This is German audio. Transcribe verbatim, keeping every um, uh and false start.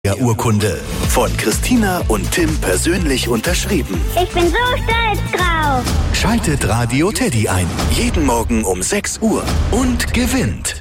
Urkunde. Von Christina und Tim persönlich unterschrieben. Ich bin so stolz drauf. Schaltet Radio Teddy ein. Jeden Morgen um sechs Uhr. Und gewinnt.